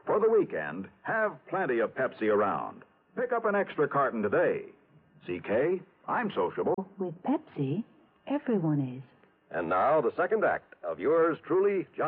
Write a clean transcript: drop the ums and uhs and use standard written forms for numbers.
For the weekend, have plenty of Pepsi around. Pick up an extra carton today. CK, I'm sociable. With Pepsi, everyone is. And now, the second act of yours truly, John